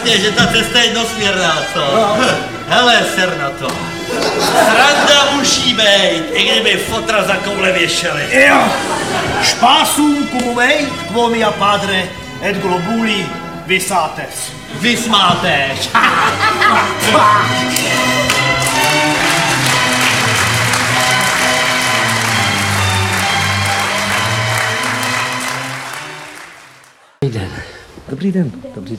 špatně, že ta cesta je jednosměrná, co? No. Hele, ser na to. Sranda musí být, i kdyby fotra za koule věšeli. Jo, spásum cum veit, quo mia padre, et globuli visates. Vysmátéš. Dobrý den.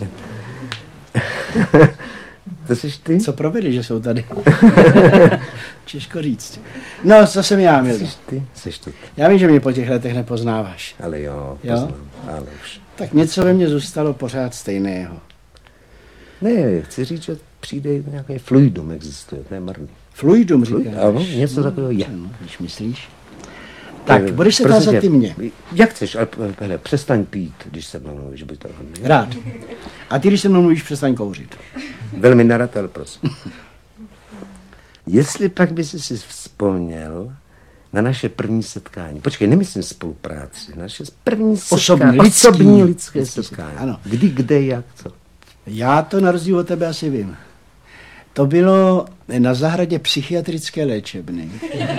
To jsi ty? Co provedli, že jsou tady? Těžko říct. No, co jsem já, Mildo? Jsi tu. Já vím, že mě po těch letech nepoznáváš. Ale jo, poznám, ale už. Tak něco ve mně zůstalo pořád stejného. Ne, chci říct, že přijde nějaké fluidum existuje, to je marný. Fluidum, říkáš? Ano, něco takového je. No, když myslíš? Tak, budeš se tázat ty mě. Jak chceš, ale hele, přestaň pít, když se mnou mluvíš, buď to hodně. Rád. A ty, když se mnou mluvíš, přestaň kouřit. Velmi nerad, ale prosím. Jestli pak bys si vzpomněl na naše první setkání. Počkej, nemyslím spolupráci. Naše první setkání. Osobní lidské setkání. Ano. Kdy, kde, jak, co? Já to na rozdíl od tebe asi vím. To bylo na zahradě psychiatrické léčebny.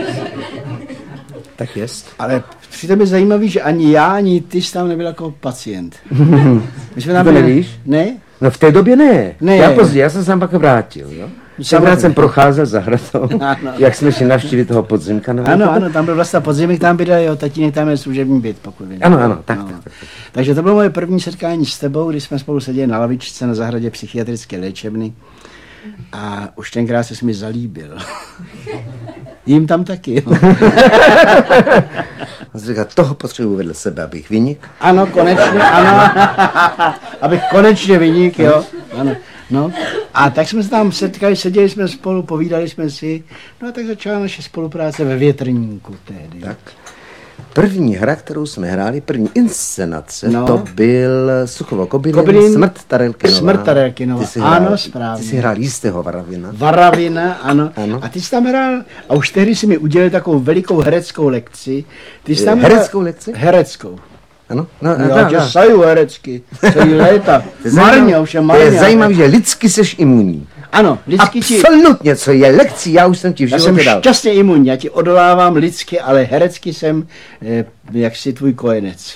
Tak jest. Ale přitom je zajímavý, že ani já, ani ty jsi tam nebyl jako pacient. My jsme tam to nevíš? Ne? No v té době ne. Ne. Já později, já jsem se tam pak vrátil, jo. Tenkrát jsem procházel zahradou, jak jsme šli navštívit toho podzimka. Ano, tam byl vlastně podzimek, tam bydlel jeho tatínek, tam je služební byt, pokud vím. Ano, tak. Takže to bylo moje první setkání s tebou, když jsme spolu seděli na lavičce na zahradě psychiatrické léčebny. A už tenkrát ses mi zalíbil. Jím tam taky, jo. Říká, toho potřebuji vedle sebe, abych vynik. Ano, konečně, ano. Abych konečně vynik, jo. Ano. No, a tak jsme se tam setkali, seděli jsme spolu, povídali jsme si, no a tak začala naše spolupráce ve Větrníku tehdy. Tak. První hra, kterou jsme hráli, první inscenace, to byl Suchovo Kobylin, Smrt Tarelkinová. Smrt Tarelkinová, ano, správně. Ty jsi hrál jistého Varavina. Varavina, ano. A ty jsi tam hrál, a už tehdy si mi udělal takovou velikou hereckou lekci. Ty jsi tam hereckou lekci? Hereckou. Ano, já tě saju herecky, celý léta. Marně, ovšem marně. To je zajímavé, že lidsky seš imunní. Ano, lidsky absolutně, co je lekcí, já už jsem ti v životě dal. Já jsem šťastně imunní, já ti odolávám lidsky, ale herecky jsem jaksi tvůj kojenec.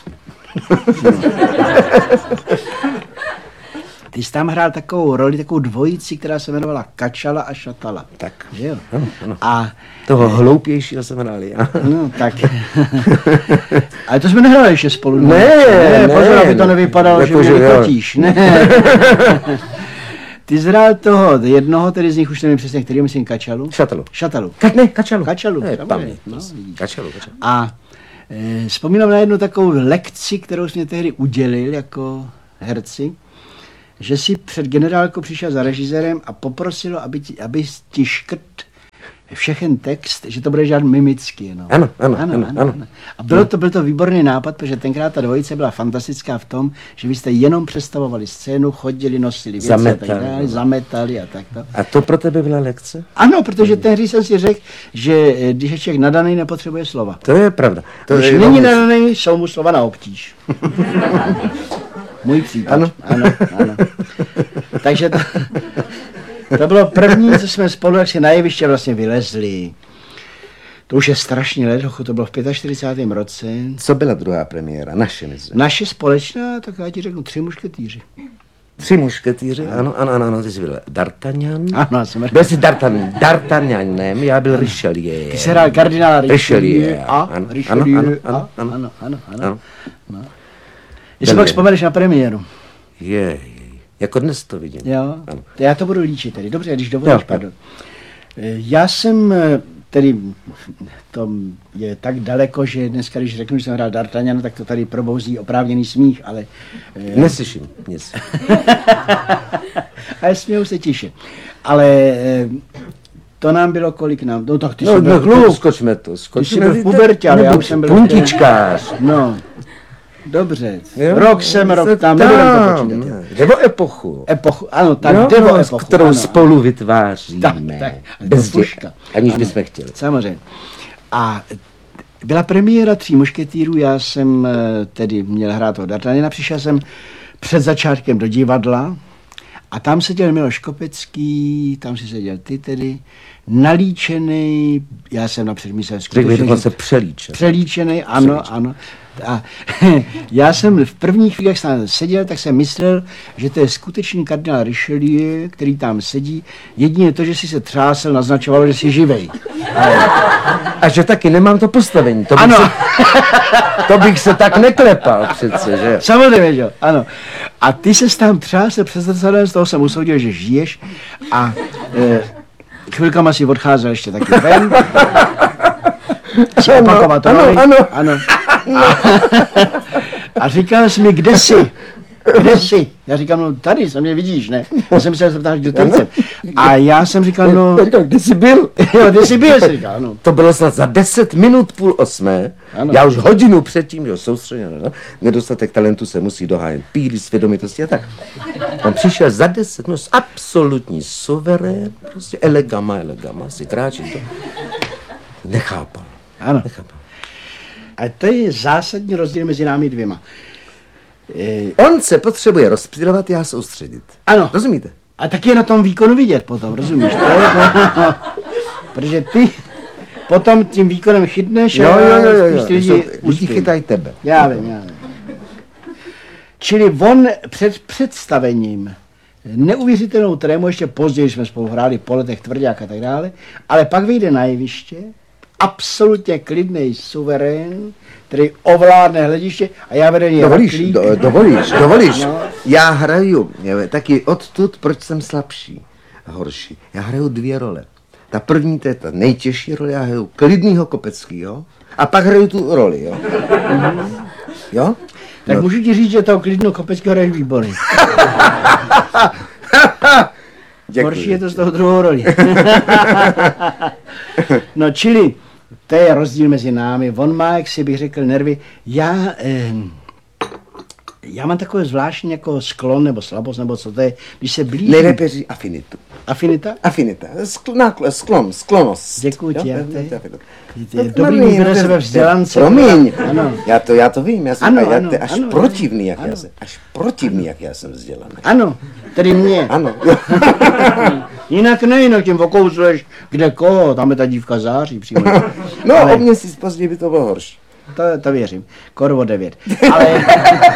Ty jsi tam hrál takovou roli, takovou dvojici, která se jmenovala Kačala a Šatala. Tak. Že jo? Ano. A toho hloupějšího jsem hrál já. No, tak. Ale to jsme nehráli ještě spolu. Ne, pozor, aby to nevypadalo, že mě vykotíš. Ne. Ty jsi hrál toho jednoho, tedy z nich už nevím přesně, který myslím Kačalu. Šatalu. Kačalu. No, Kačalu. A vzpomínám na jednu takovou lekci, kterou jsi mě tehdy udělil jako herci, že si před generálkou přišel za režisérem a poprosilo, aby ti škrt všechen text, že to bude žádný mimicky. No. Ano. A byl to výborný nápad, protože tenkrát ta dvojice byla fantastická v tom, že vy jste jenom představovali scénu, chodili, nosili věci zametali a tak. A to pro tebe byla lekce? Ano, protože tehdy jsem si řekl, že když je člověk nadaný, nepotřebuje slova. To je pravda. Když není nadaný, jsou mu slova na obtíž. Můj případ. Ano. Takže to bylo první, co jsme spolu jak si na jeviště vlastně vylezli. To už je strašně let, to bylo v 45. roce. Co byla druhá premiéra? Naše společná, tak já ti řeknu 3 mušketýři. 3 mušketýři? Ano, ty jsi byl D'Artagnan. Ano, jsem byl jsi D'Artagnanem, já byl Richelieu. Ty jsi hrál kardinála Richelieu. Ano. Jestli pak vzpomeneš na premiéru. Jako dnes to vidím. Jo, já to budu líčit tedy. Dobře, když dovolíš, pardon. Já jsem, tedy, to je tak daleko, že dneska, když řeknu, že jsem hrál D'Artagnana, tak to tady probouzí oprávněný smích, ale... Neslyším nic. Ale smějou se tiše. Ale to nám bylo kolik nám? No tak ty jsi byl kluk. Skočme to. Ty jsi byl v pubertě, ale já už jsem byl... Puntičkář. No. Dobře, rok tam, nebudem to počítat. Nebo epochu. Ano, tak nebo epochu. Kterou spolu vytváříme. Tak, bez děka, aniž bychom chtěli. Samozřejmě. A byla premiéra 3 mušketýrů, já jsem tedy měl hrát toho D'Artagnana, přišel jsem před začátkem do divadla A tam seděl Miloš Kopecký, tam si seděl ty tedy, nalíčený, já jsem napřed myslel skutečně, dokonce přelíčený. Přelíčený, ano. A já jsem v první chvíli, jak jsem seděl, tak jsem myslel, že to je skutečný kardinál Richelieu, který tam sedí. Jedině to, že si se třásel, naznačovalo, že jsi živej. A že taky nemám to postavení. To bych se tak neklepal přece, že? Samozřejmě, že jo, ano. A ty se tam třásel přes zrcadlem, z toho jsem usoudil, že žiješ a chvilkama si odcházel ještě taky ven. Ano. A říkal jsi mi, kde jsi? Já říkám, no tady, se mě vidíš, ne? Já jsem se zeptal, kdo tady jsem. A já jsem říkal, no... Kde jsi byl? Jo, kde jsi byl, jsi říkal, no. To bylo snad za 10 minut 7:30. Ano. Já už hodinu předtím, jo, soustředěno, no? Nedostatek talentu se musí dohájet, píly, svědomitosti a tak. On přišel za 10 minut, absolutní suverén, prostě elegama, si kráčí to. Nechápal. Ano. A to je zásadní rozdíl mezi námi dvěma. On se potřebuje rozptylovat, já soustředit. Ano. Rozumíte? A taky je na tom výkonu vidět potom, rozumíš? Protože ty potom tím výkonem chytneš Jo. lidi chytají tebe. Já vím. Čili on před představením neuvěřitelnou trému, ještě později jsme spolu hráli po letech Tvrdák a tak dále, ale pak vyjde na jeviště, absolutně klidný suverén, který ovládne hlediště a já vedený Dovolíš. No. Já hraju, taky odtud, proč jsem slabší a horší. Já hraju 2 role. Ta první, to je ta nejtěžší role, já hraju klidnýho Kopeckýho a pak hraju tu roli, jo. Jo? Tak můžu ti říct, že toho klidného Kopeckýho hraješ výborný. Horší je to z toho druhou roli. No čili, to je rozdíl mezi námi. On má, jak si bych řekl, nervy. Já mám takové zvláštní jako sklon nebo slabost, nebo co to je, když se blíží... Nejlépe říct afinitu. Afinita? Afinita. Sklonost. Děkuji ti. Je dobrý mít do sebe vzdělance. Promiň. Ano. Já to vím. Já jsem až protivný, jak ano. já jsem. Až protivný, jak já jsem vzdělaný. Ano, tedy mě. Ano. Jinak tím okousleš, kde koho, tam je ta dívka září přímo. No, ale... o měsíc později by to bylo horší. To věřím. Korvo 9. Ale...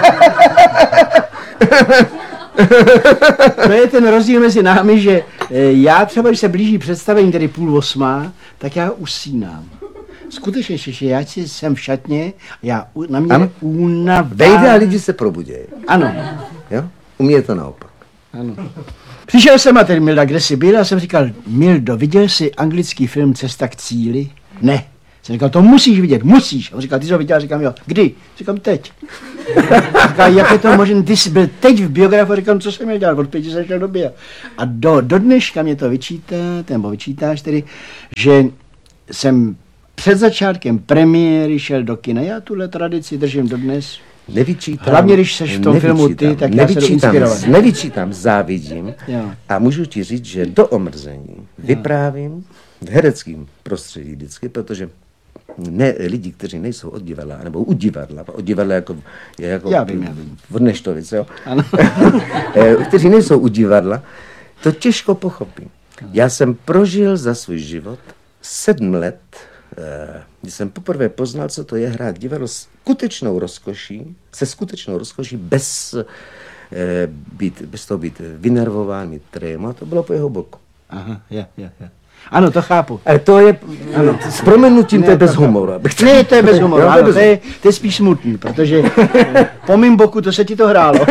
To je ten rozdíl mezi námi, že já třeba, když se blíží představení, tedy 7:30, tak já usínám. Skutečně, že já jsem v šatně, na mě únava. Vejde a lidi se probudějí. Ano. Jo? U mě je to naopak. Ano. Přišel jsem a tedy Milda, kde jsi byl? A jsem říkal, Mildo, viděl jsi anglický film Cesta k cíli? Ne. Jsem říkal, to musíš vidět, musíš. On říkal, ty jsi ho viděl? Říkám, jo. Kdy? Říkám, teď. Říkal, jak je to možné? Ty jsi byl teď v biografu, říkám, co jsem měl dělat, od 5 jsem šel do bio. A do dneška mě to vyčítáš tedy, že jsem před začátkem premiéry šel do kina. Já tuhle tradici držím dodnes. Nevyčítám. Hlavně, když seš v tom filmu ty, tak já se jdu inspirovat. Nevyčítám, závidím. Jo. A můžu ti říct, že do omrzení vyprávím v hereckém prostředí vždycky, protože ne, lidi, kteří nejsou od divadla, nebo u divadla jako já vím. od Neštovic, jo? Ano. Kteří nejsou u divadla, to těžko pochopím. Já jsem prožil za svůj život 7 let, když jsem poprvé poznal, co to je hrát divadlo se skutečnou rozkoší, bez toho být vynervován, mít trému, a to bylo po jeho boku. Aha, já. Ano, to chápu. Ale to je, s prominutím, to je bez humoru. Ne, to je bez humoru, ano, to je spíš smutný, protože po mým boku to se ti to hrálo.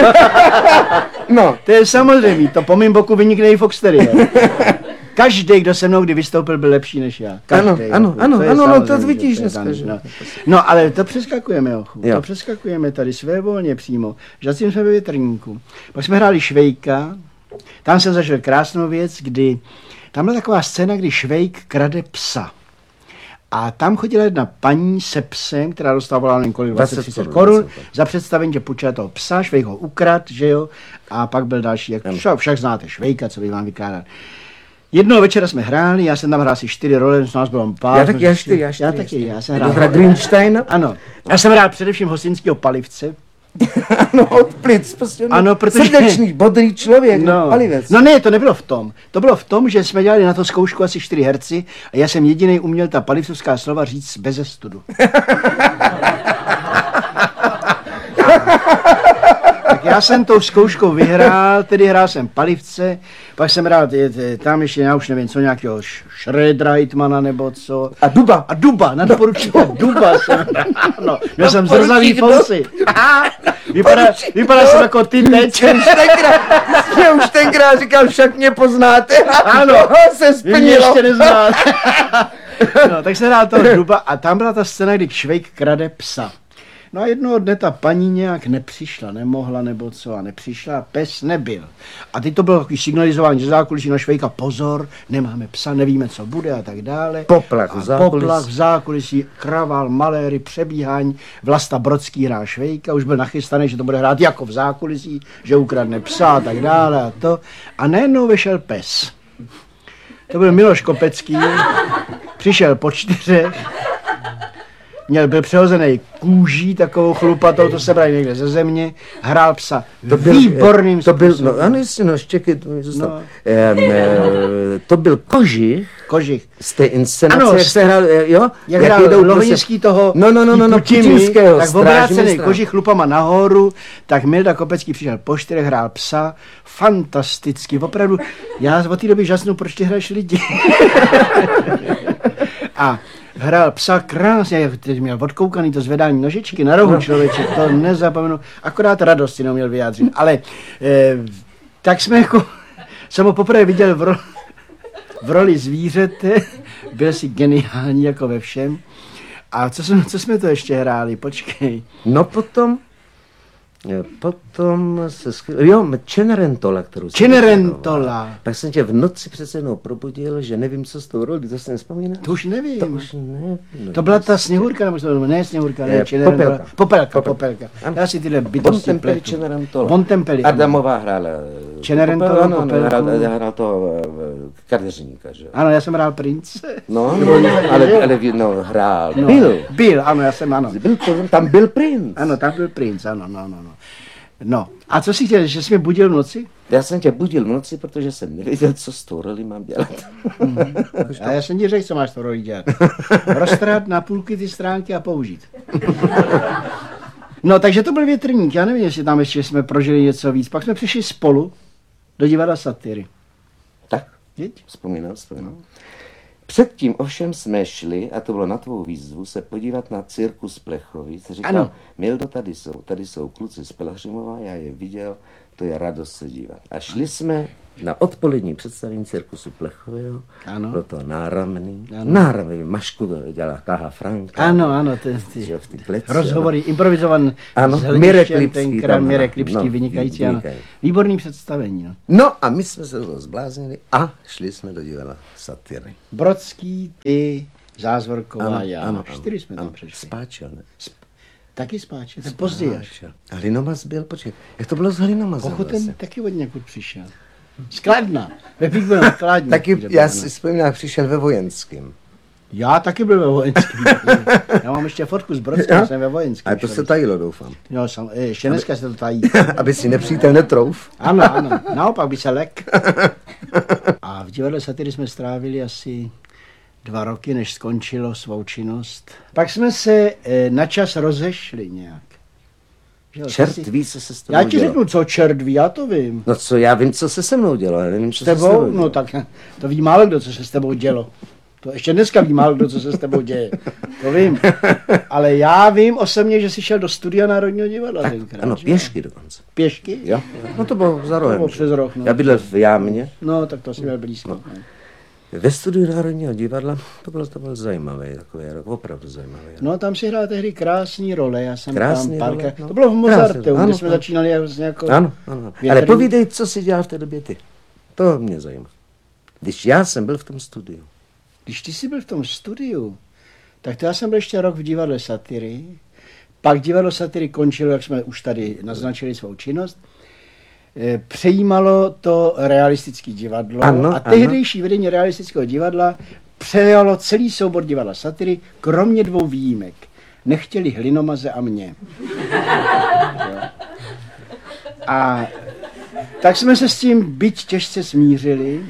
No. To je samozřejmě, to po mým boku vynikne i v exteriéru. Každý, kdo se mnou kdy vystoupil, byl lepší než já. Ano, to vidíš dneska. No, ale to přeskakujeme, to přeskakujeme tady svévolně přímo. Zatím jsme ve Větrníku. Pak jsme hráli Švejka, tam jsem zažil krásnou věc, kdy tam byla taková scéna, kdy Švejk krade psa. A tam chodila jedna paní se psem, která dostávala několik 20-30 korun za představení, že půjčila toho psa, Švejk ho ukrad, že jo, a pak byl další, však znáte Švejka, co bych vám vykládat. Jednoho večera jsme hráli, já jsem tam hrál asi 4 role, z nás bylo pár. Já jsem hrál Greensteina? Ano. Já jsem hrál především Hostinského Palivce. Ano, od plic, prostě Ano, protože... srdečný, bodrý člověk, palivec. No ne, to nebylo v tom. To bylo v tom, že jsme dělali na to zkoušku asi 4 herci a já jsem jediný uměl ta palivcovská slova říct beze studu. Tak já jsem tou zkouškou vyhrál, tedy hrál jsem palivce, pak jsem hrál tam ještě, já už nevím, co nějakého Schrödera nebo co. A Duba, nadporučíka Duba jsem hrál, no, měl jsem zrzavý fousy. Vypadá jsem jako ty teď. Už tenkrát říkal, však mě poznáte. Ano, se vy mě splnilo. ještě neznáte. No, tak se hrál toho Duba a tam byla ta scéna, kdy Švejk krade psa. No a jednoho dne ta paní nějak nepřišla, nemohla nebo co a nepřišla, pes nebyl. A teď to bylo takový signalizování ze zákulisí na Švejka, pozor, nemáme psa, nevíme, co bude a tak dále. Poplach v zákulisí, kravál, maléry, přebíhání, Vlasta Brodský hrál Švejka, už byl nachystaný, že to bude hrát jako v zákulisí, že ukradne psa a tak dále a to. A najednou vyšel pes. To byl Miloš Kopecký, přišel po 4, byl přehozený kůží, takovou chlupatou, to se brali někde ze země, hrál psa výborným způsobem. No ano, jestli, no, štěky, to byl Kožich z té inscenace, ano, jak se hrál, jo? Jak hrál Lovinský toho putinského tak obrácený Kožich chlupama nahoru, tak Milda Kopecký přišel po 4, hrál psa, fantasticky, opravdu, já od té doby žasnu, proč ty hraješ lidi. A hrál psa krásně, jak měl odkoukaný to zvedání nožičky na rohu člověče, to nezapomenu, akorát radost si neuměl vyjádřit, ale tak jsme jako, jsem ho poprvé viděl v roli zvířete, byl si geniální jako ve všem. A co jsme to ještě hráli, počkej. No potom se Cenerentola, kterou jsem Cenerentola. Tak jsem tě v noci přece jednou probudil, že nevím, co s tou roli, to si nespomínáš? To už nevím. To už nevím. To byla ta Sněhurka, nebo to ne Sněhurka, ne Cenerentola. Popelka. Já si tyhle bytosti pletu. Bontempelli. Adamová hrála. Cenerentola, Popelku. Hrál toho kadeřníka, že? Ano, já jsem hrál prince. No, ale hrál. Byl, ano, já jsem, ano. Tam byl princ. Ano, tam byl princ, ano. No, a co jsi chtěl, že jsi mě budil v noci? Já jsem tě budil v noci, protože jsem nevěděl, co s tou roli mám dělat. A já jsem ti řekl, co máš to roli dělat. Roztrhat na půlky ty stránky a použít. No, takže to byl Větrník, já nevím, jestli tam ještě jsme prožili něco víc. Pak jsme přišli spolu do divadla Satyry. Tak, Viď? vzpomínám. Předtím ovšem jsme šli, a to bylo na tvou výzvu, se podívat na cirkus Plechovic. Říkal, ano. Mildo, tady jsou kluci z Pelhřimova, já je viděl, to je radost se dívat. A šli jsme na odpolední představení cirkusu Plechového, bylo to náramný, Mašku dělá Kaha Franka. Ano, ty rozhovory, improvizovan s Hledištěm, tenkrát Mirek Lipský, vynikající, ano. Výborný představení. No a my jsme se toho zbláznili a šli jsme do divadla Satyry. Brodský, ty, Zázvorková, já. Ano, 4 jsme tam přišli. Spáčel, ne? Taky Spáčel, ten později až. A Hlinomaz byl, počkej, jak to bylo s Hlinomazem? Ten taky od někud přišel. Z Kladna. Pepík byl na Kladně. Taky, já si vzpomínám, přišel ve Vojenském. Já taky byl ve Vojenském. Já mám ještě fotku z Brodským, jsem ve Vojenském. A to se tajilo, doufám. Jo, ještě dneska se to tají. Aby si nepřítel netrouf. Ano, naopak by se lek. A v divadle Satyry jsme strávili asi 2 roky, než skončilo svou činnost. Pak jsme se na čas rozešli nějak. Čert ví, co se s tebou Já ti řeknu, co čert ví, já to vím. No co, já vím, co se se mnou dělo, ale nevím, co s tebou? Se s tebou dělo. No tak to ví málo kdo, co se s tebou dělo. To ještě dneska ví málo kdo, co se s tebou děje. To vím. Ale já vím osobně, že jsi šel do studia Národního divadla tenkrát. Ano, pěšky dokonce. Pěšky? Jo. No to bylo za rohem. To bylo přes roh, no. Já bydlel v Jámě. No, tak to si měl blízko. No. Ve studiu Národního divadla to byl zajímavý takový rok, opravdu zajímavý rok. No tam si hrál tehdy krásný role, já jsem krásný tam role, no. To bylo v Mozarteu, kde jsme začínali jako Ano. Ale povídej, co jsi dělal v té době ty. To mě zajímá. Když já jsem byl v tom studiu. Když ty jsi byl v tom studiu, tak to já jsem byl ještě rok v divadle Satyry. Pak divadlo Satyry končilo, jak jsme už tady naznačili svou činnost. Přejímalo to realistické divadlo a tehdejší vedení realistického divadla přejalo celý soubor divadla Satyry, kromě 2 výjimek. Nechtěli Hlinomaze a mě. A tak jsme se s tím byť těžce smířili,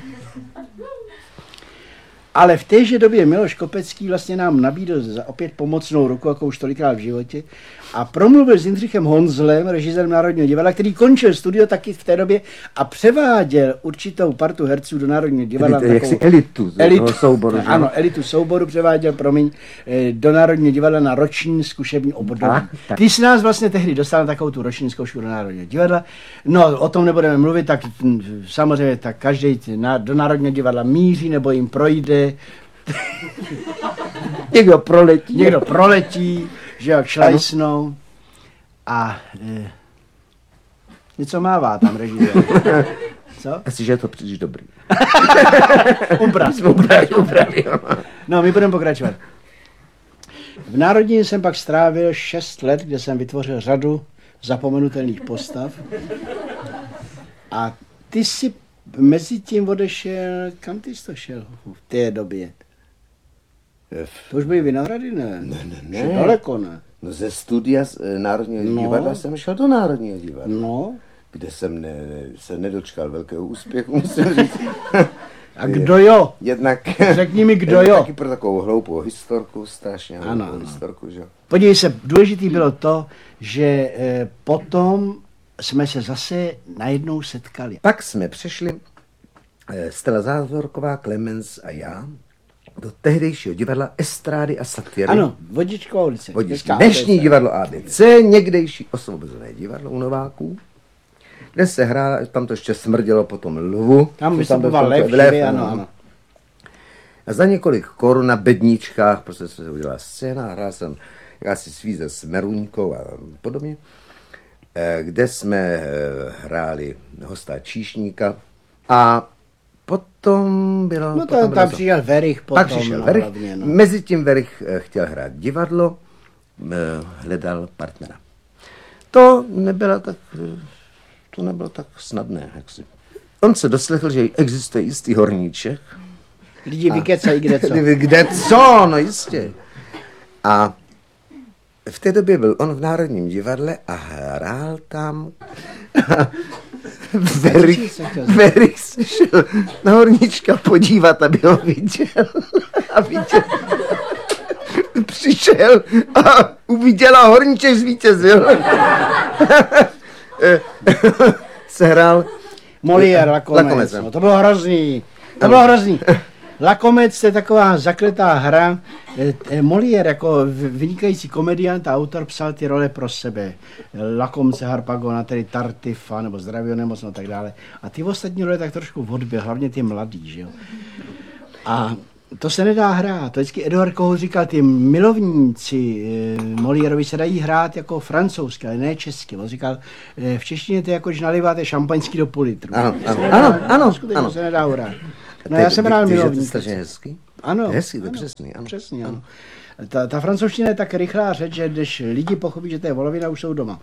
ale v téže době Miloš Kopecký vlastně nám nabídl opět pomocnou ruku, jako už tolikrát v životě, a promluvil s Jindřichem Honzlem, režisérem Národního divadla, který končil studio taky v té době a převáděl určitou partu herců do Národního divadla. Jaksi elitu toho souboru. Ano, elitu souboru převáděl, do Národního divadla na roční zkušební období. Ty jsi nás vlastně tehdy dostal na takovou tu roční zkoušku do Národního divadla. No, o tom nebudeme mluvit, tak samozřejmě tak každý do Národního divadla míří nebo jim projde. Někdo proletí, že jak šlajsnou a něco mává tam režisér. Co? Asi, že je to příliš dobrý. Ubrali. No, my budeme pokračovat. V Národním jsem pak strávil 6 let, kde jsem vytvořil řadu zapomenutelných postav. A ty si mezi tím odešel, kam ty jsi to šel v té době? To už byly Vinohrady, ne? Ne. Daleko, ne? No ze studia z Národního divadla jsem šel do Národního divadla. No. Kde jsem se nedočkal velkého úspěchu, musím říct. A kdo jo? Jednak, řekni mi, kdo jo? Taky pro takovou hloupou historku, strašně hloupou historku, že? Podívej se, důležitý bylo to, že potom jsme se zase najednou setkali. Pak jsme přešli, Stella Závorková, Klemens a já, do tehdejšího divadla Estrády a Satyry. Ano, Vodičková ulice. Dnešní divadlo ABC, někdejší Osvobozené divadlo u Nováků, kde se hrála, tam to ještě smrdělo potom Lvu. Tam vystupoval Lev, ano. A za několik korun na bedničkách, prostě se udělala scéna, hrál jsem jakási svíze s Meruňkou a podobně, kde jsme hráli hosta Číšníka a potom bylo... No tam přišel Verich potom. Pak přišel Verich, hlavně, no. Mezitím Verich chtěl hrát divadlo, hledal partnera. To nebylo tak snadné, jaksi. On se doslechl, že existuje jistý horníček. Lidi vykecají kde co. Kde co, no jistě. A v té době byl on v Národním divadle a hrál tam. Verich se šel na horníčka podívat, aby ho viděl. A viděl. Přišel a uviděl a horníček zvítězil. Sehrál Molière, Lakomec. No, to bylo hrozný. Lakomec je taková zakletá hra. Molière jako vynikající komediant a autor psal ty role pro sebe. Lakomce, Harpagona, tedy Tartifa, nebo Zdravýho nemocno a tak dále. A ty ostatní role tak trošku odbyl, hlavně ty mladý, že jo. A to se nedá hrát. To vždycky Eduard Kohut říkal, ty milovníci Moliérovi se dají hrát jako francouzsky, ale ne česky. On říkal, v češtině to je jako, když naliváte šampaňský do půl litru. Ano. Skutečně se nedá hrát. No já jsem hrál milovník. To je strašně hezký? Ano. Hezký, to je přesný, ano. Přesný, ano. Ta francouzština je tak rychlá řeč, že když lidi pochopí, že to je volovina, už jsou doma.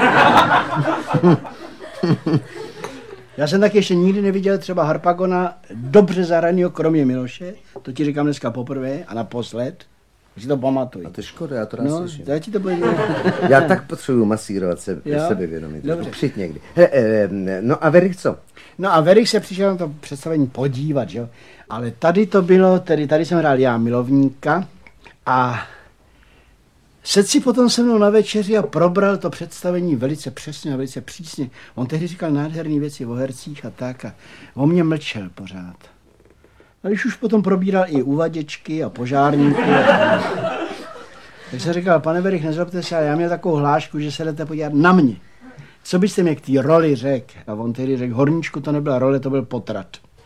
Já jsem taky ještě nikdy neviděl třeba Harpagona dobře zahranýho, kromě Miloše. To ti říkám dneska poprvé a naposled. Si to pamatuj. A to je škoda, já to rád slyším. Já ti to budu... Já tak potřebuji masírovat sebevědomí. Přijď někdy. No a Verich co? No a Verich se přišel na to představení podívat, že jo. Ale tady to bylo, tady jsem hrál já milovníka a sedl si potom se mnou na večeři a probral to představení velice přesně a velice přísně. On tehdy říkal nádherné věci o hercích a tak a on mě mlčel pořád. A když už potom probíral i uvaděčky a požárníky, tak jsem říkal, pane Verich, nezlobte se, ale já měl takovou hlášku, že se jdete podívat na mě. Co byste mě k té roli řekl? A on tehdy řekl, horníčku to nebyla role, to byl potrat.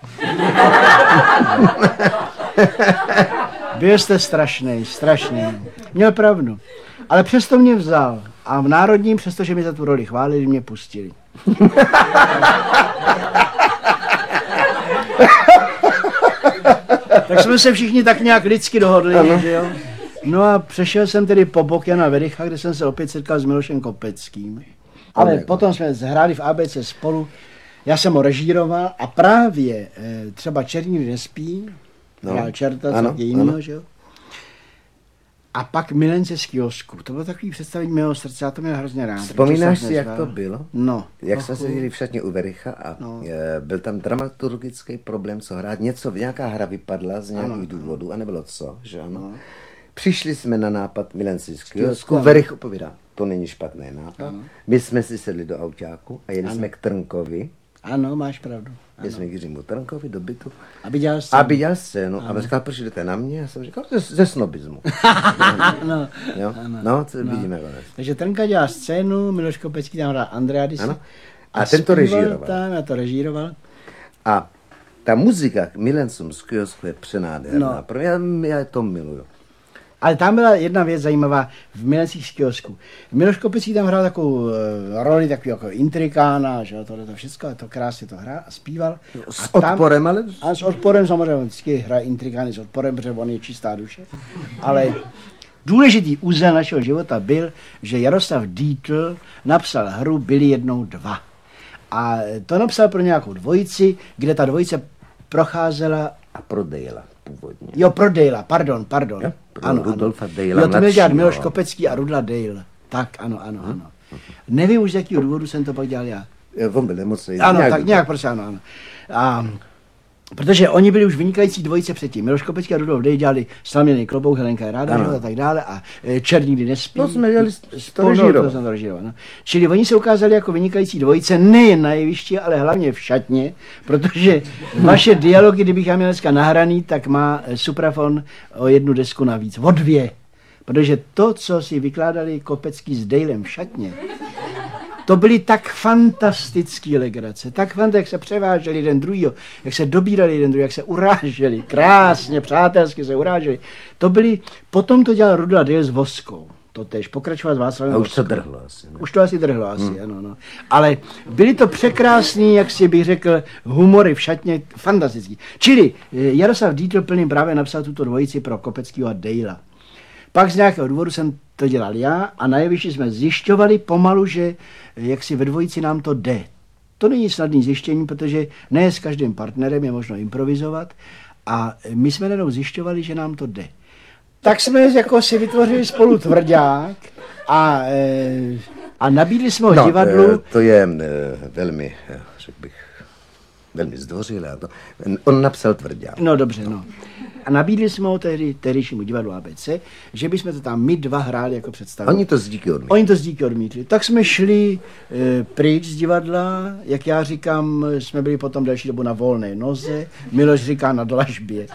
Byl jste strašný. Měl pravdu. Ale přesto mě vzal. A v Národním, přestože mi za tu roli chválili, mě pustili. Tak jsme se všichni tak nějak lidsky dohodli, že jo? No a přešel jsem tedy po bok Jana Vericha, kde jsem se opět setkal s Milošem Kopeckým. Ale potom jsme hráli v ABC spolu. Já jsem ho režíroval a právě třeba Černík nespí, hrál Čerta, co je jinýho, že jo? A pak Milence z kiosku. To bylo takový představení mého srdce, já to měl hrozně rád. Vzpomínáš si, jak to bylo? No. Jak jsme se viděli v šatně u Vericha a byl tam dramaturgický problém, co hrát. Nějaká hra vypadla z nějakých důvodů a nebylo co, že ano. No. Přišli jsme na nápad Milenci z kiosku. Verich opovídá, to není špatný nápad. Ano. My jsme si sedli do autáku a jeli jsme k Trnkovi. Ano, máš pravdu. Jeli jsme k Jiřímu Trnkovi do bytu. Aby dělal scénu. Aby dělal scénu. A říkal, proč jdete na mě? Já jsem říkal, ze snobismu. No, no, to vidíme. Takže Trnka dělá scénu, Miloš Kopecký tam hrál Andreadise. A ten to režíroval. Já to režíroval. A ta muzika k Milencům z kiosku je přenádherná. Pro mě, já to miluju. Ale tam byla jedna věc zajímavá v Milencích z kiosku. Miloš Kopecký tam hrál takovou roli, takový jako intrikána, že tohle to všechno, to krásně to hrál a zpíval. S odporem, ale? A s odporem samozřejmě, on vždycky hraje intrikány s odporem, protože on je čistá duše. Ale důležitý úzel našeho života byl, že Jaroslav Dietl napsal hru Byli jednou dva. A to napsal pro nějakou dvojici, kde ta dvojice procházela a pro Dejla původně. Jo, pro Dejla, pardon. Jo, pro Rudolfa Dejla. Jo, to měl dělat Miloš Kopecký a Rudla Dejl. Tak, ano. Nevím už, z jakého důvodu jsem to pak dělal já. On byl nemocný. Ano, tak nějak prostě ano. A protože oni byli už vynikající dvojice předtím. Miloš Kopecký a Rudolf Dejl dělali Slaměný klobouk, Helenka je ráda, a tak dále a Čert nikdy nespí. To jsme dělali to režíroval. Čili oni se ukázali jako vynikající dvojice nejen na jevišti, ale hlavně v šatně, protože vaše dialogy, kdybych já měl dneska nahraný, tak má Suprafon o jednu desku navíc, o dvě. Protože to, co si vykládali Kopecký s Dejlem v šatně, to byly tak fantastický legrace, jak se převáželi jeden druhýho, jak se dobírali jeden druhý, jak se uráželi, krásně, přátelsky se uráželi. To byly, potom to dělal Rudla Dejl s Voskou, to tež, pokračovat s Václavem Voskou. A už to drhlo asi. Ne? Už to asi drhlo, ano. Ale byly to překrásný, jak si bych řekl, humory v šatně, fantastický. Čili Jaroslav Dietl plným právě napsal tuto dvojici pro Kopeckýho a Dejla. Pak z nějakého důvodu jsem to dělal já a na jevišti jsme zjišťovali pomalu, že jak si ve dvojici nám to jde. To není snadný zjištění, protože ne s každým partnerem je možno improvizovat a my jsme jenom zjišťovali, že nám to jde. Tak jsme jako si vytvořili spolu tvrdák a nabídli jsme ho divadlu. To je velmi, řekl bych, velmi zdvořilé. On napsal tvrdák. No dobře. A nabídli jsme ho tehdejšímu divadlu ABC, že bychom to tam my dva hráli jako představení. Oni to z díky odmítli. Tak jsme šli pryč z divadla, jak já říkám, jsme byli potom další dobu na volné noze, Miloš říká na dlažbě.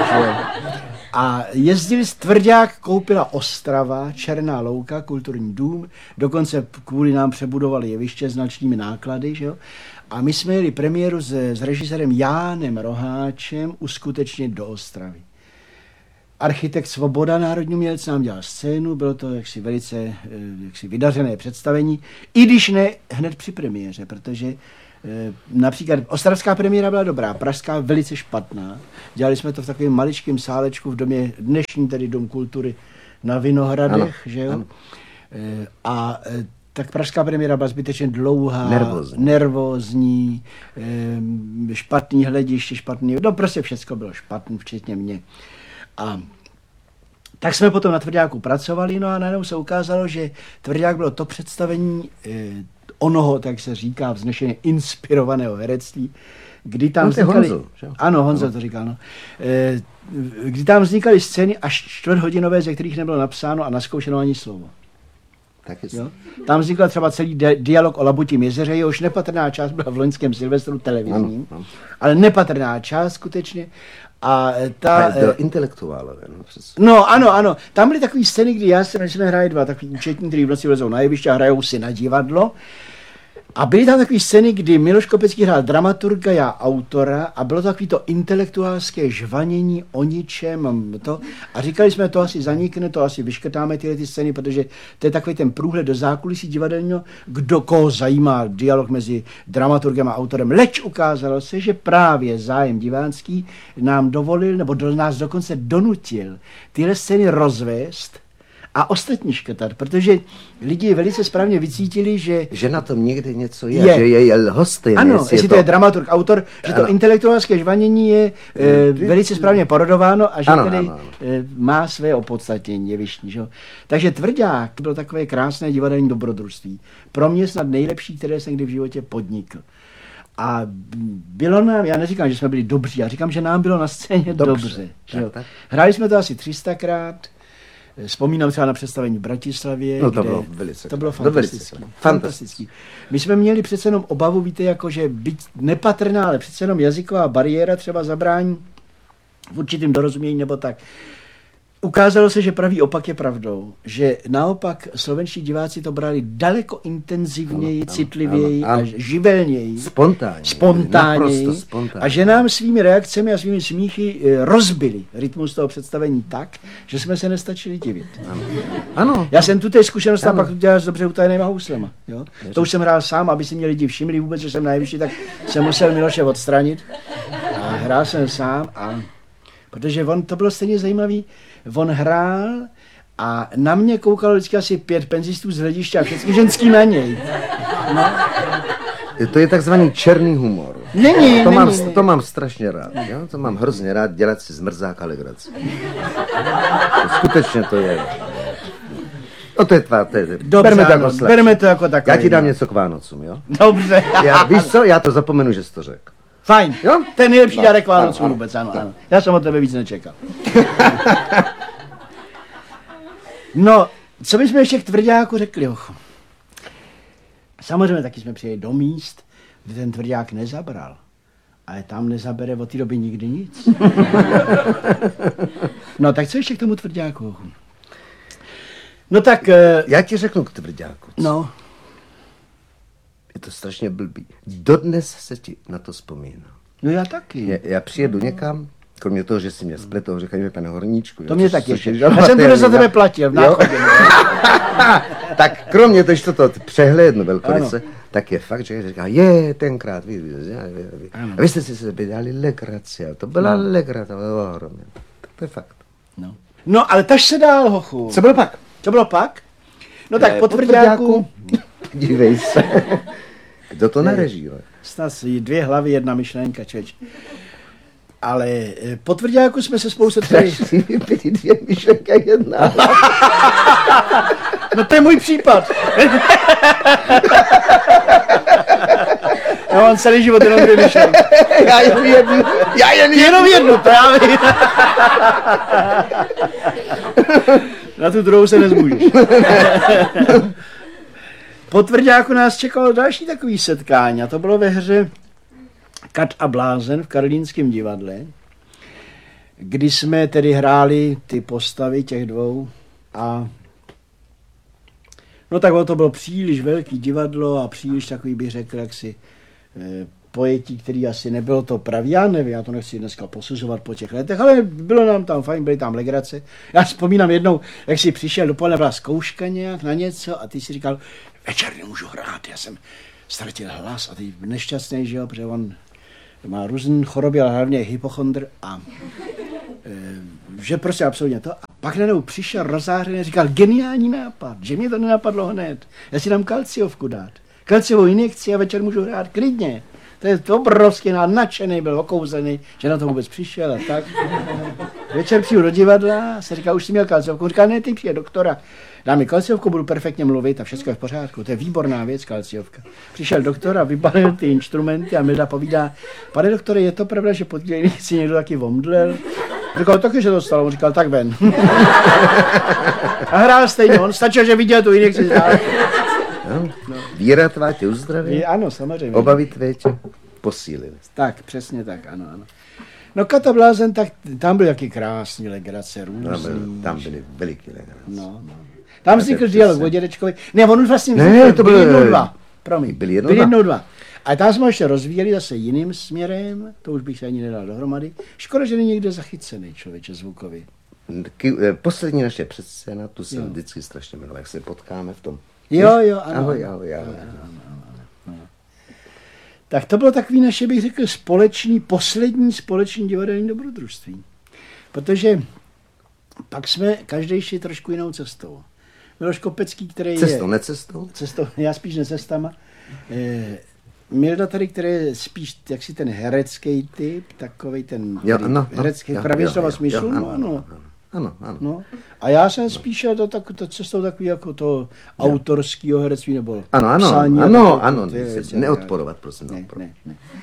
A jezdili tvrdák, koupila Ostrava, Černá louka, kulturní dům, dokonce kvůli nám přebudovali jeviště s značnými náklady, že jo? A my jsme jeli premiéru s režisérem Jánem Roháčem uskutečnit do Ostravy. Architekt Svoboda, národní umělec, nám dělal scénu, bylo to jaksi velice vydařené představení, i když ne hned při premiéře, protože například ostravská premiéra byla dobrá, pražská velice špatná. Dělali jsme to v takovém maličkém sálečku v domě, dnešní tedy Dom kultury na Vinohradech, ano, že jo? A tak pražská premiéra byla zbytečně dlouhá, nervózní, špatný hlediště, no prostě všechno bylo špatný, včetně mě. A tak jsme potom na Tvrďáku pracovali, no a najednou se ukázalo, že Tvrdák bylo to představení onoho, tak se říká, vznešeně inspirovaného herectví, kdy tam vznikaly... Honzo to říkal, no. Kdy tam vznikaly scény až čtvrthodinové, ze kterých nebylo napsáno a naskoušeno ani slovo. Jo? Tam vznikl třeba celý dialog o Labutím jezeře, jehož nepatrná část byla v loňském Silvestru televizním, ale nepatrná část skutečně. A bylo intelektuálové. Ano. Tam byly takové scény, kdy jsme hráli dva takový účetní, který v noci vlezou na jeviště a hrajou si na divadlo. A byly tam takové scény, kdy Miloš Kopecký hrál dramaturga, já autora a bylo to takový to intelektuálské žvanění o ničem a říkali jsme, to asi zanikne, to asi vyškrtáme tyhle ty scény, protože to je takový ten průhled do zákulisí divadelního, koho zajímá dialog mezi dramaturgem a autorem. Leč ukázalo se, že právě zájem divácký nám dovolil, nebo nás dokonce donutil tyhle scény rozvést a ostatní škrtat, protože lidi velice správně vycítili, že na tom někde něco je. Že je lhostejné. Ano, jestli to je dramaturg, autor, že to intelektuálské žvanění je velice správně parodováno a že tedy má své opodstatnění, je vyšší. Že? Takže Tvrdák bylo takové krásné divadelní dobrodružství. Pro mě snad nejlepší, které jsem kdy v životě podnikl. A bylo nám, já neříkám, že jsme byli dobří, já říkám, že nám bylo na scéně dobře. Tak. Hráli jsme to asi 300krát, vzpomínám třeba na představení v Bratislavě. No to bylo velice. To bylo fantastický. My jsme měli přece jenom obavu, víte, jako že být nepatrná, ale přece jenom jazyková bariéra třeba zabrání v určitým dorozumění nebo tak. Ukázalo se, že pravý opak je pravdou, že naopak slovenští diváci to brali daleko intenzivněji, citlivěji a živelněji, spontánněji a že nám svými reakcemi a svými smíchy rozbili rytmus toho představení tak, že jsme se nestačili divit. Ano. Já jsem tu té zkušenost a pak to dělal s dobře utajenýma houslema. Jo? To už jsem hrál sám, aby si mě lidi všimli vůbec, že jsem nejvyšší, tak jsem musel Miloše odstranit a hrál jsem sám a protože to bylo stejně zajímavý, on hrál a na mě koukalo vždycky asi 5 penzistů z hlediště a všechny ženský na něj. No. To je takzvaný černý humor. Není. To mám strašně rád. Jo? To mám hrozně rád, dělat si z mrzáka legraci. Skutečně to je. No to je tvá, bereme to jako takové. Já ti dám něco k Vánocům, jo? Dobře. Víš co, já to zapomenu, že jsi to řekl. Fajn, jo? To je nejlepší dárek Vánocům vůbec, ano. Já jsem od tebe víc nečekal. No, co bychom ještě k Tvrďáku řekli, ochu? Samozřejmě taky jsme přijeli do míst, kde ten Tvrdák nezabral. Ale tam nezabere od té doby nikdy nic. No, tak co ještě k tomu Tvrďáku, ochu? No tak... Já ti řeknu k Tvrďáku. No. Je to strašně blbý. Dodnes se ti na to vzpomíná. No já taky. Já přijedu někam, kromě toho, že si mě spletou, říkají mi, pane Horníčku. To mě tak ještě. Já jsem to za tebe platil v náchodě. Tak kromě toho, že to přehlédnu velkoryse, tak je fakt, že říká, tenkrát, vy jste si sebe dali legraci, to byla legrace, tak to je fakt. No, ale taž se dál, hochu. Co bylo pak? Co bylo pak? No tak po Tvrďáku. Dívej se. Kdo to narežíruje? Snad 2 hlavy, 1 myšlenka, čeč. Ale po Tvrďáku jsme se spolu setkali. Byly 2 myšlenka, 1. No to je můj případ. Já mám celý život jenom 2 myšlenky. Já jenom jednu, to já vím. Na tu druhou se nezmůžeš. Po Tvrďáku nás čekalo další takový setkání a to bylo ve hře Kat a blázen v Karlínském divadle, kdy jsme tedy hráli ty postavy těch 2 a no tak to bylo příliš velký divadlo a příliš takový, bych řekl, jaksi pojetí, který asi nebylo to pravý, já nevím, já to nechci dneska posuzovat po těch letech, ale bylo nám tam fajn, byly tam legrace. Já vzpomínám jednou, jak jsi přišel dopoledne, byla zkouška nějak na něco a ty si říkal, večer nemůžu hrát, já jsem ztratil hlas a ty nešťastný, že jo, protože on má různé choroby, ale hlavně hypochondr a že prostě absolutně to. A pak najednou přišel rozářený a říkal, geniální nápad, že mě to nenapadlo hned, já si dám kalciovku dát. Kalciovou injekci a večer můžu hrát klidně. To je obrovský nadšený, byl okouzený, že na to vůbec přišel a tak. Večer přijdu do divadla a se říká, už jsi měl kalciovku. On říká, ne, ty přijde doktora. Dá mi kalciovku, budu perfektně mluvit a všechno je v pořádku. To je výborná věc, kalciovka. Přišel doktor a vybalil ty instrumenty a Milda povídá, pane doktore, je to pravda, že pod si někdo taky omdlel? Říkal, taky, že to stalo. On říkal, tak ven. A hrál stejně, on stačil, že viděl tu injekci. No. Víra tvá tě uzdraví. Ano, samozřejmě. Obavy tvé tě posílily. Tak, přesně tak, ano. No Kat a blázen, tak tam byly taky krásný legrace, různý. Tam byly veliký legrace. No. Tam vznikl dialog o dědečkovi. Ne, on už vlastně to byl 1-2. Promiň, byl 1-2. A tam jsme ještě rozvíjeli zase jiným směrem, to už bych se ani nedal dohromady. Škoda, že není někde zachycený člověče zvukový. Poslední naše předscéna, tu jsem vždycky strašně jmenoval, jak se potkáme v tom. Jo, ano. Ahoj. Tak to bylo takový naše, bych řekl, poslední společný divadelní dobrodružství. Protože pak jsme každý šli trošku jinou cestou. Miloš Kopecký, který Cestou, je... necestou? Cestou, já spíš necestama. Milda tady, který je spíš jaksi ten herecký typ, takovej ten herecký pravý slova smyslu. Ano. No. A já jsem spíš šel to cestou takový jako to autorského herectví nebo psání. Ano, neodporovat, prosím. Ne.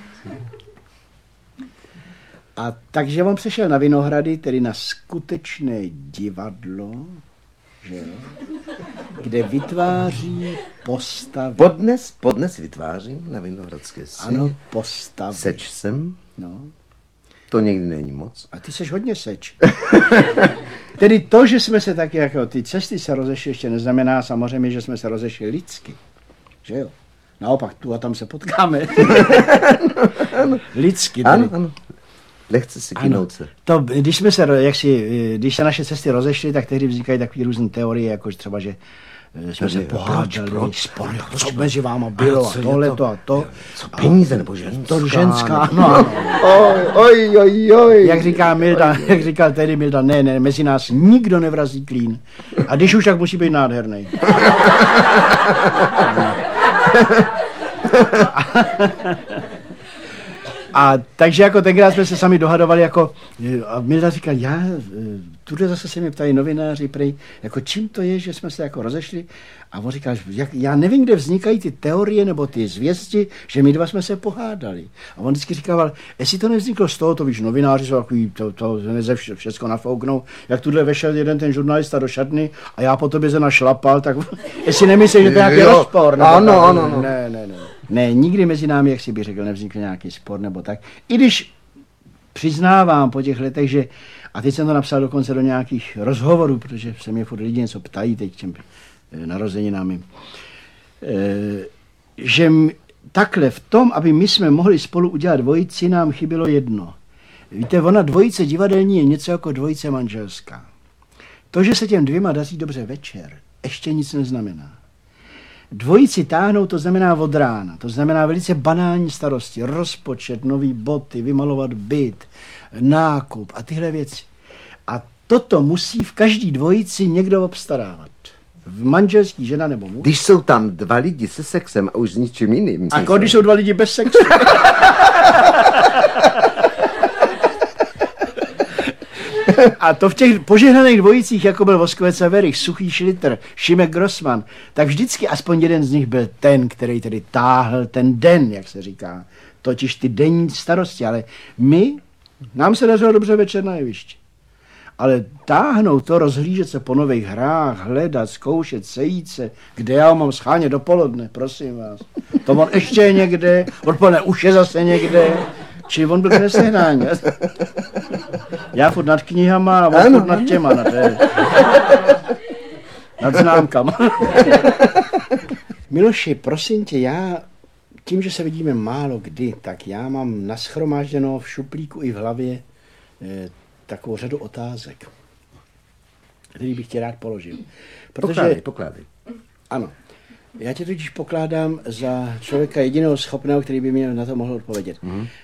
A takže on přešel na Vinohrady, tedy na skutečné divadlo, že jo, kde vytváří postavy. Podnes vytvářím na Vinohradské scéně. Ano, postavy. Seč jsem. No. To někdy není moc. A ty seš hodně seč. Tedy to, že jsme se tak jako ty cesty se rozešly, ještě neznamená samozřejmě, že jsme se rozešli lidsky. Že jo? Naopak, tu a tam se potkáme. Lidsky. Tedy. Ano. Lehce si kynout se. To, když se naše cesty rozešly, tak tehdy vznikají takové různé teorie, jako třeba, že jsme se pohádali, spory, co mezi váma bylo a tohleto a to. Co peníze nebo ženská? To ženská, no. Oj. Jak říkal tehdy Milda, ne, mezi nás nikdo nevrazí klín. A když už, tak musí být nádherný. A takže jako tenkrát jsme se sami dohadovali, jako, a Milda říkal, tuhle zase se mě ptají novináři, prej, jako čím to je, že jsme se jako rozešli. A on říkal, já nevím, kde vznikají ty teorie nebo ty zvěsti, že my dva jsme se pohádali. A on vždycky říkal, jestli to nevzniklo z toho, to víš, novináři jsou takový, to všechno nafouknou, jak tuhle vešel jeden ten žurnalista do šatny a já po tobě se našlapal, tak jestli nemyslíš, že to je nějaký rozpor. Ano. Ne, nikdy mezi námi, jak si bych řekl, nevznikl nějaký spor nebo tak. I když přiznávám po těch letech, že, a teď jsem to napsal dokonce do nějakých rozhovorů, protože se mě furt lidi něco ptají teď těm narozeninám, že takhle v tom, aby my jsme mohli spolu udělat dvojici, nám chybělo jedno. Víte, ona dvojice divadelní je něco jako dvojice manželská. To, že se těm dvěma daří dobře večer, ještě nic neznamená. Dvojici táhnout, to znamená od rána, to znamená velice banální starosti, rozpočet, nový boty, vymalovat byt, nákup a tyhle věci. A toto musí v každý dvojici někdo obstarávat. V manželský žena nebo muž. Když jsou tam dva lidi se sexem a už s ničím jiným. A když jsou dva lidi bez sexu. A to v těch požehnaných dvojicích, jako byl Voskovec a Werich, Suchý Šlitr, Šimek Grossman, tak vždycky aspoň jeden z nich byl ten, který tedy táhl ten den, jak se říká. Totiž ty denní starosti, ale nám se dařilo dobře večer na jevišti. Ale táhnout to, rozhlížet se po nových hrách, hledat, zkoušet, sejít se, kde já ho mám schánět dopoledne, prosím vás. To on ještě je někde, odpoledne už je zase někde. Či on byl nesehnání. Já furt nad knihama a on furt nad těma. Nad známkama. Miloši, prosím tě, já tím, že se vidíme málo kdy, tak já mám naschromážděno v šuplíku i v hlavě takovou řadu otázek, který bych tě rád položil. Protože... Pokládej. Ano. Já tě totiž pokládám za člověka jediného schopného, který by mě na to mohl odpovědět.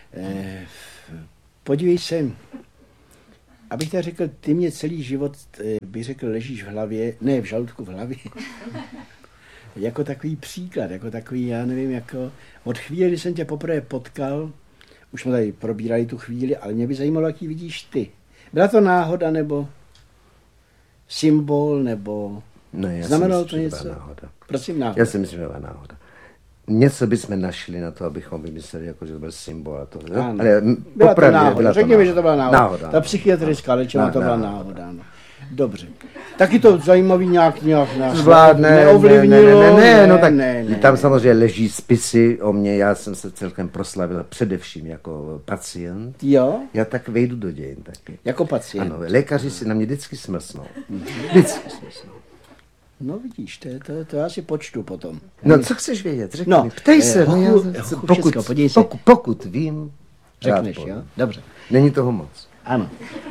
Podívej se, abych tak řekl, ty mě celý život, bych řekl, ležíš v hlavě, ne v žaludku, v hlavě. Jako takový příklad, jako takový, já nevím, jako od chvíle, kdy jsem tě poprvé potkal, už jsme tady probírali tu chvíli, ale mě by zajímalo, jaký vidíš ty. Byla to náhoda, nebo symbol, nebo... Ne, znamenalo to něco? Náhoda. Prosím, náhoda. Já si myslím, že byla náhoda. Něco bychom našli na to, abychom vymysleli, jako, že to byl symbol a to. Ale byla to náhoda. Řekněme, že to byla náhoda. Ta ano. psychiatrická léčba, to byla náhoda. Ano. Dobře. Taky to zajímavý nějak neovlivnilo. Ne, tam samozřejmě leží spisy o mě, já jsem se celkem proslavil především jako pacient. Jo? Já tak vejdu do dějin taky. Jako pacient? Ano, lékaři si na mě vždycky smlsnou. Vždycky smlsnou. No vidíš, to já si počtu potom. No co chceš vědět, řekni mi. Ptej se, pokud vím, řekneš, jo? Dobře. Není toho moc. Ano.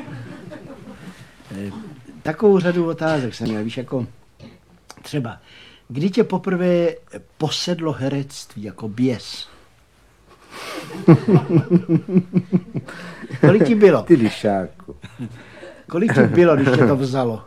Takovou řadu otázek jsem měl, víš, jako třeba, kdy tě poprvé posedlo herectví jako běs? Kolik ti bylo? Ty lišáku. Kolik ti bylo, když tě to vzalo?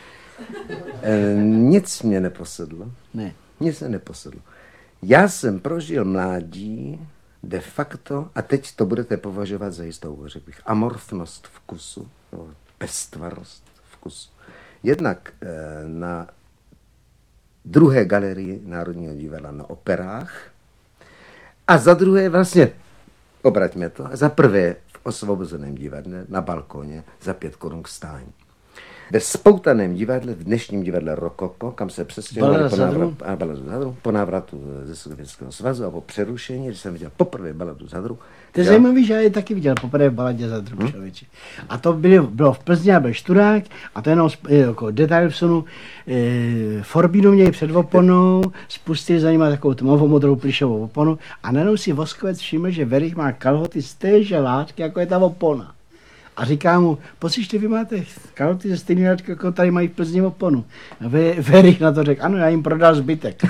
Nic mě neposedlo. Ne. Nic mě neposedlo. Já jsem prožil mládí de facto, a teď to budete považovat za jistou, řekl bych, amorfnost vkusu, beztvarost vkusu. Jednak na druhé galerii Národního divadla na operách a za druhé vlastně, obraťme to, za prvé v Osvobozeném divadle na balkóně za 5 korun k stání. Ve spoutaném divadle, v dnešním divadle Rokoko, kam se přestěhovali po návratu ze Sovětského svazu a po přerušení, když jsem viděl poprvé Baladu Zadru. To je zajímavý, že já je taky viděl poprvé v Baladě Zadru, člověče. A to bylo v Plzni a byl Šturák a to jenom jako detail vsunu. Forbínu měli před oponou, spustili za nima takovou tmavomodrou plišovou oponu a najednou si Voskovec všiml, že Verich má kalhoty z téže látky, jako je ta opona. A říká mu, pocíšte, vy máte kalhoty ze stejné látky, jako tady mají v Plzni oponu. A Verich na to řekl, ano, já jim prodal zbytek.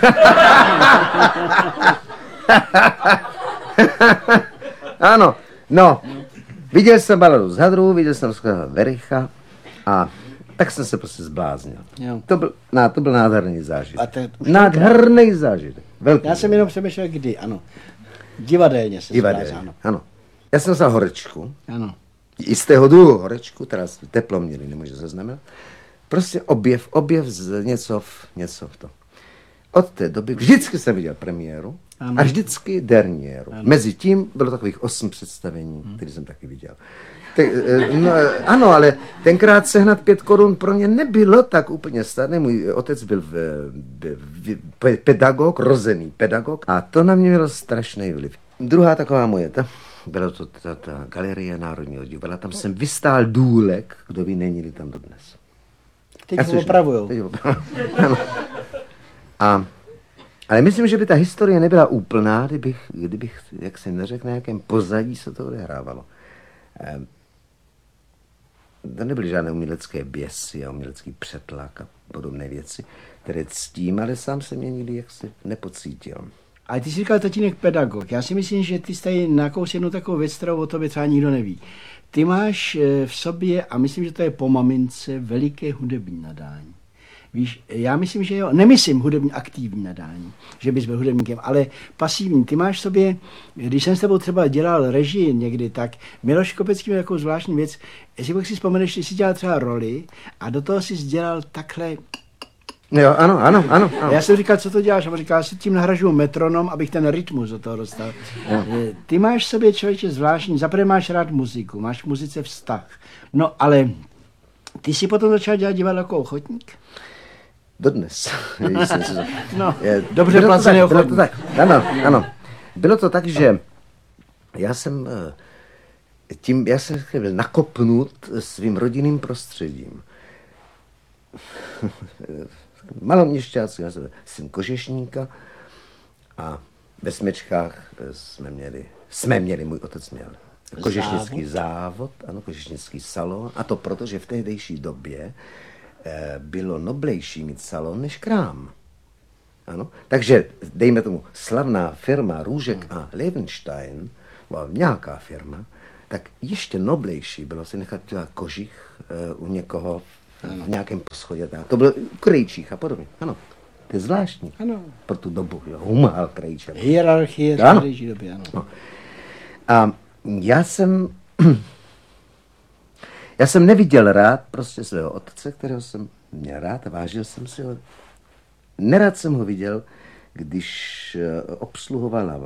Ano, no, viděl jsem Baladu Zadru, viděl jsem Vericha a tak jsem se prostě zbláznil. To byl nádherný zážitek. Nádherný zážitek. Velký. Já jsem jenom přemýšlel, kdy, ano. Divadelně se zbláznil. Ano. Já jsem vzal horečku. Ano. I z tého druhu horečku, teda teplo měli, nemůže zaznamenat. Prostě objev z něco v tom. Od té doby vždycky jsem viděl premiéru a vždycky derniéru. Mezi tím bylo takových 8 představení, které jsem taky viděl. Ano, ale tenkrát sehnat 5 korun pro mě nebylo tak úplně snadné. Můj otec byl pedagog, rozený pedagog a to na mě mělo strašný vliv. Druhá taková moje, byla to ta galerie Národního divadla, tam jsem vystál důlek, kdo ví, není tam dodnes. Teď ho opravujou. Ale myslím, že by ta historie nebyla úplná, kdybych jak se neřekl, na jakém pozadí se to odehrávalo. To nebyly žádné umělecké běsy a umělecký přetlak a podobné věci, které ctím, ale sám jsem je nikdy jaksi nepocítil. Ale ty jsi říkal tatínek pedagog. Já si myslím, že ty jsi tady nakous jednu takovou věc, kterou o tobě třeba nikdo neví. Ty máš v sobě, a myslím, že to je po mamince, veliké hudební nadání. Víš, já myslím, že jo, nemyslím hudební aktivní nadání, že bys byl hudebníkem, ale pasivní. Ty máš v sobě, když jsem s tebou třeba dělal režii někdy, tak Miloš Kopecký měl takovou zvláštní věc, jestli bych si vzpomeneš, že jsi dělal třeba roli a do toho jsi dělal takhle. Jo, ano. Já jsem říkal, co to děláš? A on říkal, já si tím nahražuju metronom, abych ten rytmus do toho dostal. Ty máš v sobě, člověče, zvláštní, zaprvé máš rád muziku, máš k muzice vztah. No, ale ty jsi potom začal dělat divadlo jako ochotník? Dodnes. No, dobře placený ochotník. Ano. Bylo to tak, že já jsem byl nakopnut svým rodinným prostředím. Maloměšťáci, já jsem syn kožešníka a ve Smečkách jsme měli, můj otec měl kožešnický závod, ano, kožešnický salon, a to proto, že v tehdejší době bylo noblejší mít salon než krám. Ano? Takže, dejme tomu, slavná firma Růžek a Levenstein, byla nějaká firma, tak ještě noblejší bylo si nechat kožich u někoho v nějakém poschodě. To byl krejčích a podobně. Ano, to je zvláštní. Ano. Pro tu dobu. Humál krejčí. Hierarchie v tehdejší době, ano. No. A já jsem neviděl rád prostě svého otce, kterého jsem měl rád a vážil jsem si ho. Nerad jsem ho viděl, když obsluhoval a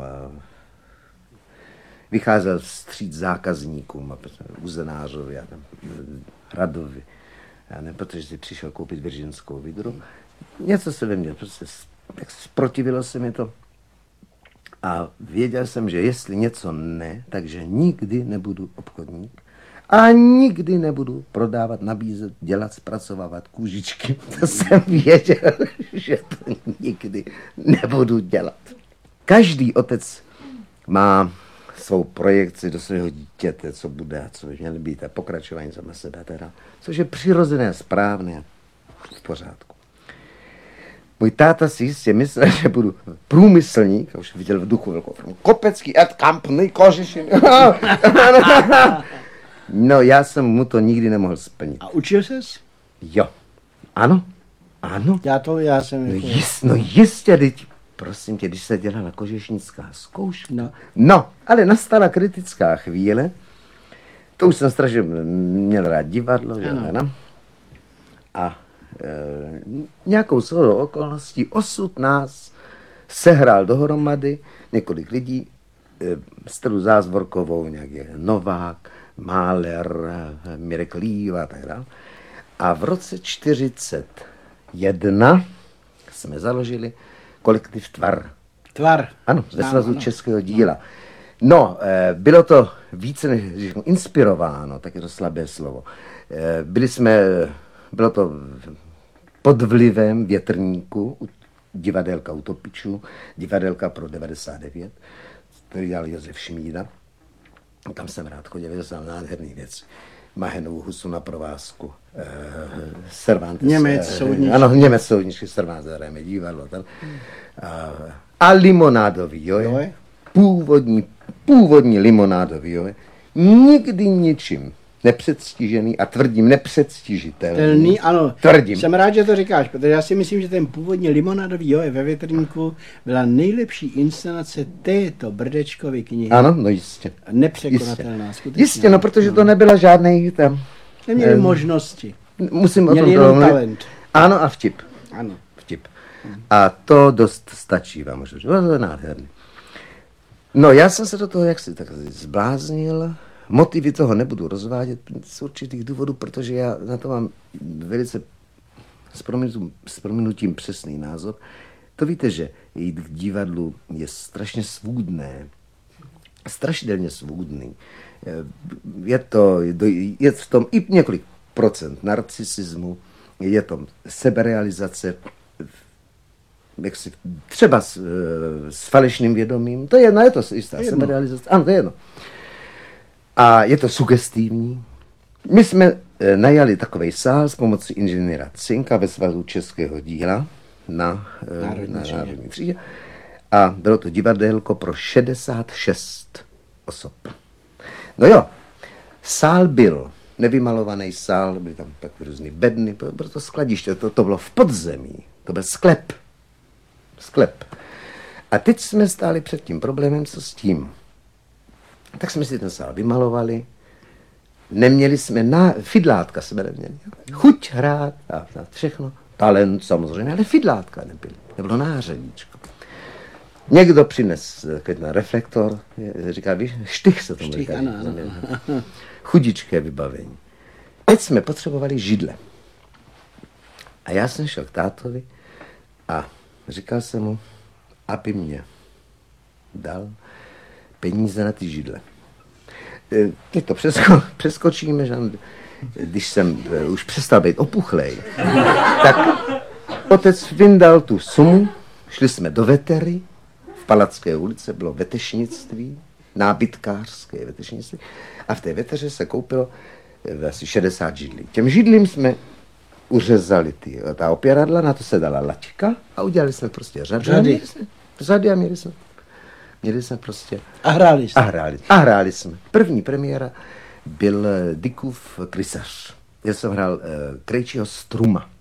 vycházel vstříc zákazníkům a uzenářovi a Radovi. Protože si přišel koupit viržinskou vidru. Něco se ve mně, prostě zprotivilo se mi to. A věděl jsem, že jestli něco ne, takže nikdy nebudu obchodník. A nikdy nebudu prodávat, nabízet, dělat, zpracovávat kůžičky. To jsem věděl, že to nikdy nebudu dělat. Každý otec má svou projekci do svého dítěte, co bude a co by měl být a pokračování sama sebe teda, což je přirozené, správné v pořádku. Můj táta si jistě myslel, že budu průmyslník, a už viděl v duchu velkou firmu, Kopecký & Company, Kožešin. No, já jsem mu to nikdy nemohl splnit. A učil ses? Jo. Ano. Ano. Já jsem... No, jako- jistě, teď, prosím tě, když se dělala kožešnická zkouška. No. No, ale nastala kritická chvíle. To už jsem strašně měl rád divadlo, že ano. A nějakou shodou okolností osud nás sehrál dohromady několik lidí, Stelu Zázvorkovou, nějaký Novák, Máler, Mirek Líva a tak dále. A v roce 1941 jsme založili kolektiv Tvar. Tvar. Ano, ze Svazu českého díla. No, bylo to více než inspirováno, tak je to slabé slovo. Bylo to pod vlivem Větrníku, divadelka Utopičů, divadelka pro 99, který dělal Josef Šmída. Tam jsem rád chodil, dělal nádherný věc. Mahenovou husu na provázku. Cervantes. Němec soudničky. Ano, Němec soudničky, Cervantes, hrajeme divadlo. A limonádový, jo? Původní limonádový, jo? Nikdy ničím nepředstižený a tvrdím nepředstižitelný. Ano, tvrdím. Jsem rád, že to říkáš, protože já si myslím, že ten původní limonádový Joe ve Větrníku byla nejlepší inscenace této Brdečkovy knihy. Ano, no jistě. Nepřekonatelná, skutečně. Jistě, no, protože to nebyla žádný tam... Neměli možnosti. Musím Měli o tom jenom mluvit. talent. Ano, a vtip. Ano. Vtip. A to dost stačí vám, možná. To je nádherný. No, já jsem se do toho jaksi tak zbláznil. Motivy toho nebudu rozvádět z určitých důvodů, protože já na to mám velice s prominutím přesný názor. To víte, že jít k divadlu je strašně svůdné. Strašidelně svůdný. Je v tom i několik procent narcisismu, je to seberealizace, třeba s falešným vědomím, to je jedno, je to jistá seberealizace, ano, to je jedno. A je to sugestivní. My jsme najali takovej sál s pomocí inženýra Cinka ve Svazu českého díla na Národní třídě. A bylo to divadelko pro 66 osob. No jo, sál byl nevymalovaný sál, byly tam tak různý bedny, bylo to skladiště, to bylo v podzemí, to byl sklep. A teď jsme stáli před tím problémem, co s tím. Tak jsme si ten sál vymalovali, neměli jsme, fidlátka jsme neměli, chuť hrát a všechno, talent samozřejmě, ale fidlátka nebylo nářadíčko. Někdo přines ten reflektor, říká, víš, štych se tomu říká. Chudičké vybavení. Teď jsme potřebovali židle. A já jsem šel k tátovi a říkal jsem mu, aby mě dal peníze na ty židle. Teď to přeskočíme, že když jsem už přestal být opuchlej, tak otec vyndal tu sumu, šli jsme do Vetery, v Palacké ulici bylo vetešnictví, nábytkářské vetešnictví, a v té Veteře se koupilo asi 60 židlí. Těm židlím jsme uřezali ta opěradla, na to se dala laťka a udělali jsme prostě řady a měli jsme prostě... A hráli jsme. A hráli jsme. První premiéra byl Dickův Krysař. Já jsem hrál Krejčího Struma.